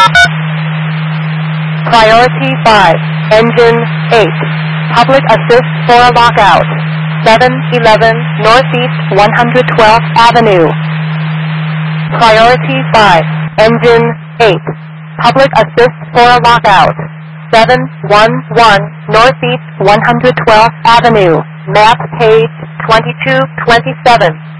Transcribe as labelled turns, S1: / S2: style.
S1: Priority 5, engine 8. Public assist for a lockout. 711 Northeast 112th Avenue. Priority 5, engine 8. Public assist for a lockout. 711 Northeast 112th Avenue. Map page 2227.